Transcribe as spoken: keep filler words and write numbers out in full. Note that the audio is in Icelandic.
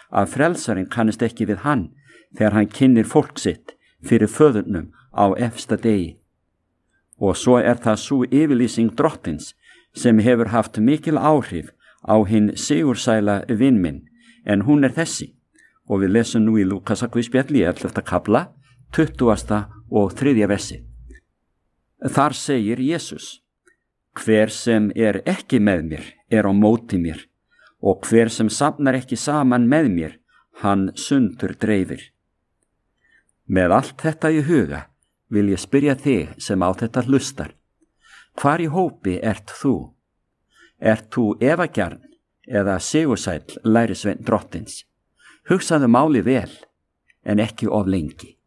að frelsarinn kannist ekki við hann þegar hann kynnir fólk sitt fyrir föðurnum á efsta degi. Og svo er það sú yfirlýsing drottins sem hefur haft mikil áhrif á hinn sigursæla vin minn, en hún er þessi, og við lesum nú í Lúkasarguðspjalli í ellefta kafla, tuttugasta og þriðja versi. Þar segir Jesús: hver sem er ekki með mér er á móti mér, og hver sem safnar ekki saman með mér, hann sundur dreifir. Með allt þetta í huga vil ég spyrja þig sem á þetta hlustar: hvar í hópi ert þú? Ert þú efagjarn eða sigursæll lærisveinn drottins? Hugsaðu máli vel, en ekki of lengi.